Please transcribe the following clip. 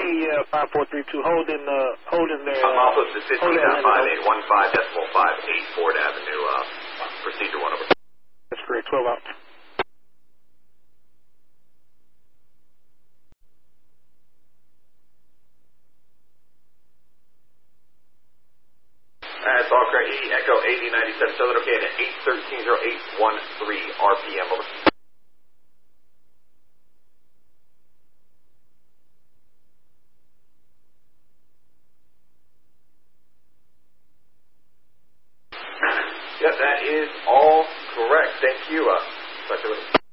Yeah, 5432. Holding there. Alpha Pacific 5815.5 Ford Avenue. Procedure 1 over. That's correct. 12 out. That's all correct. Echo 8097. Southern okay at 813.0813 RPM over. Yep, that is all correct. Thank you. Dr. Lee.